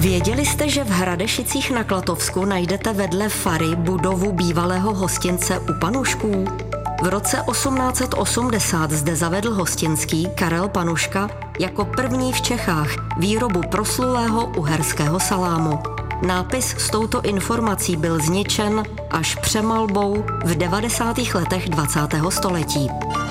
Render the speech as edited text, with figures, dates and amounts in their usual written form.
Věděli jste, že v Hradešicích na Klatovsku najdete vedle fary budovu bývalého hostince U Panušků? V roce 1880 zde zavedl hostinský Karel Panuška jako první v Čechách výrobu proslulého uherského salámu. Nápis s touto informací byl zničen až přemalbou v 90. letech 20. století.